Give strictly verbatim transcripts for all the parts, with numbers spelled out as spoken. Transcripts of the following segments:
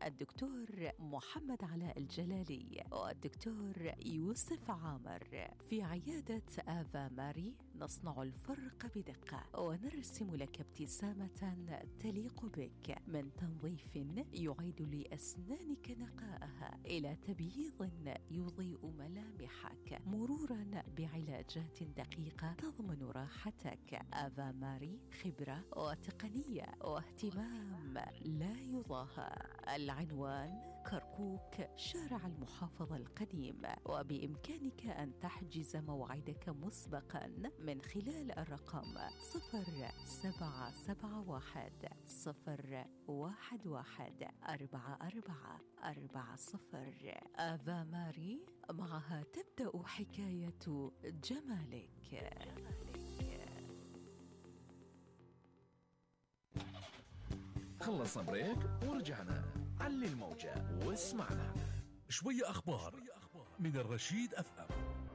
الدكتور محمد علاء الجلالي والدكتور يوسف عامر. في عيادة آفا ماري نصنع الفرق بدقة ونرسم لك ابتسامة تليق بك، من تنظيف يعيد لأسنانك نقاءها إلى تبييض يضيء ملامحك، مرورا بعلاجات دقيقة تضمن راحتك. آفا ماري خبرة وتقنية واهتمام لا يضاهى. العنوان كركوك، شارع المحافظة القديم، وبإمكانك أن تحجز موعدك مسبقا من خلال الرقم صفر سبعة سبعة واحد صفر واحد واحد أربعة أربعة أربعة صفر. آفا ماري، معها تبدأ حكاية جمالك. خلصنا بريك ورجعنا. علي الموجة واسمعنا شوية أخبار من الرشيد أف أم.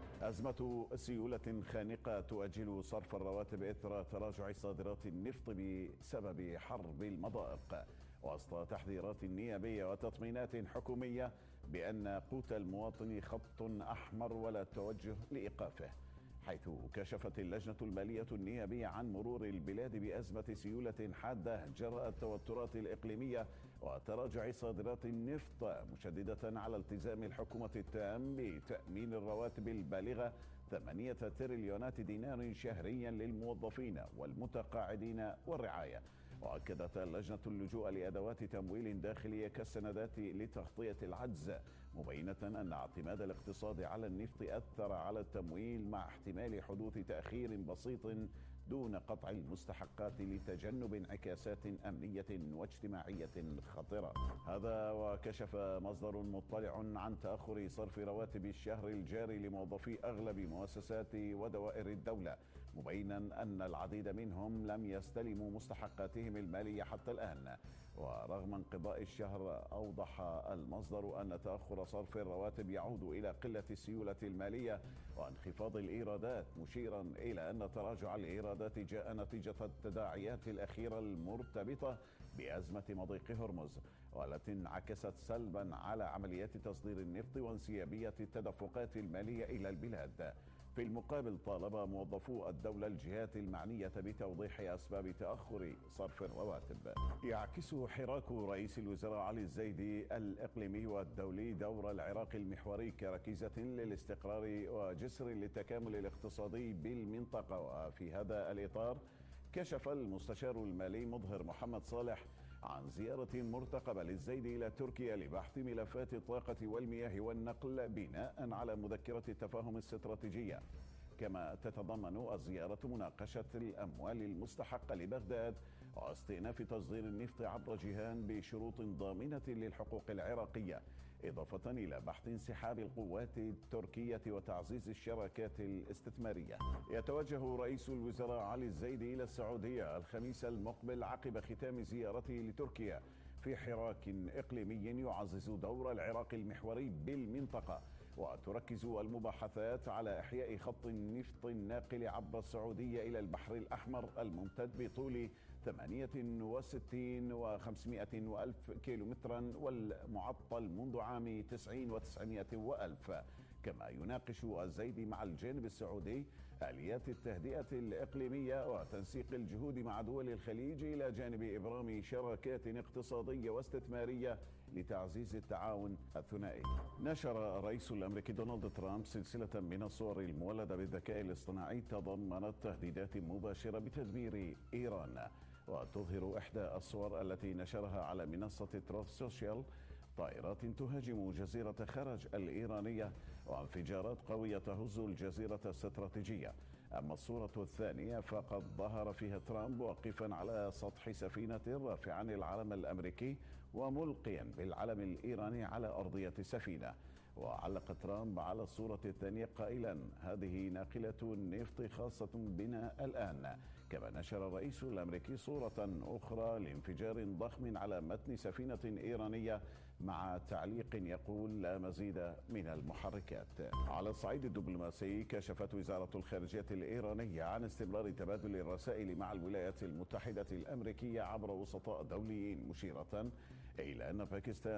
أزمة سيولة خانقة تؤجل صرف الرواتب إثر تراجع صادرات النفط بسبب حرب المضائق، وسط تحذيرات نيابية وتطمينات حكومية بأن قوت المواطن خط أحمر ولا توجه لإيقافه، حيث كشفت اللجنة المالية النيابية عن مرور البلاد بأزمة سيولة حادة جراء التوترات الإقليمية وتراجع صادرات النفط، مشددة على التزام الحكومة التام بتأمين الرواتب البالغة ثمانية تريليونات دينار شهريا للموظفين والمتقاعدين والرعاية. وأكدت اللجنة اللجوء لأدوات تمويل داخلية كالسندات لتغطية العجز، مبينة أن اعتماد الاقتصاد على النفط أثر على التمويل مع احتمال حدوث تأخير بسيط دون قطع المستحقات لتجنب انعكاسات أمنية واجتماعية خطرة. هذا وكشف مصدر مطلع عن تأخر صرف رواتب الشهر الجاري لموظفي أغلب مؤسسات ودوائر الدولة، مبينا أن العديد منهم لم يستلموا مستحقاتهم المالية حتى الآن. ورغم انقضاء الشهر، أوضح المصدر أن تأخر صرف الرواتب يعود إلى قلة السيولة المالية وانخفاض الإيرادات، مشيرا إلى أن تراجع الإيرادات جاء نتيجة التداعيات الأخيرة المرتبطة بأزمة مضيق هرمز، والتي انعكست سلبا على عمليات تصدير النفط وانسيابية التدفقات المالية إلى البلاد. في المقابل، طالب موظفو الدولة الجهات المعنية بتوضيح أسباب تأخر صرف الرواتب. يعكس حراك رئيس الوزراء علي الزيدي الإقليمي والدولي دور العراق المحوري كركيزة للاستقرار وجسر للتكامل الاقتصادي بالمنطقة. وفي هذا الإطار، كشف المستشار المالي مظهر محمد صالح عن زيارة مرتقبة للزيدي إلى تركيا لبحث ملفات الطاقة والمياه والنقل بناء على مذكرة التفاهم الاستراتيجية. كما تتضمن الزيارة مناقشة الأموال المستحقة لبغداد واستئناف تصدير النفط عبر جيهان بشروط ضامنة للحقوق العراقية، إضافة إلى بحث انسحاب القوات التركية وتعزيز الشراكات الاستثمارية. يتوجه رئيس الوزراء علي الزيدي إلى السعودية الخميس المقبل عقب ختام زيارته لتركيا في حراك إقليمي يعزز دور العراق المحوري بالمنطقة. وتركز المباحثات على إحياء خط النفط الناقل عبر السعودية إلى البحر الأحمر الممتد بطول ثمانية وستين وخمسمائة وألف كيلومترا والمعطل منذ عام تسعين وتسعمائة وألف. كما يناقش الزيدي مع الجانب السعودي آليات التهدئة الإقليمية وتنسيق الجهود مع دول الخليج إلى جانب إبرام شراكات اقتصادية واستثمارية لتعزيز التعاون الثنائي. نشر الرئيس الأمريكي دونالد ترامب سلسلة من الصور المولدة بالذكاء الاصطناعي تضمنت تهديدات مباشرة بتدمير إيران. وتظهر إحدى الصور التي نشرها على منصة تروث سوشيال طائرات تهاجم جزيرة خرج الإيرانية وانفجارات قوية تهز الجزيرة الاستراتيجية. أما الصورة الثانية فقد ظهر فيها ترامب واقفا على سطح سفينة رافعا العلم الأمريكي وملقيا بالعلم الإيراني على أرضية السفينة. وعلق ترامب على الصورة الثانية قائلا: هذه ناقلة النفط خاصة بنا الآن. كما نشر الرئيس الأمريكي صورة أخرى لانفجار ضخم على متن سفينة إيرانية مع تعليق يقول: لا مزيد من المحركات. على الصعيد الدبلوماسي، كشفت وزارة الخارجية الإيرانية عن استمرار تبادل الرسائل مع الولايات المتحدة الأمريكية عبر وسطاء دوليين، مشيرة إلى أن باكستان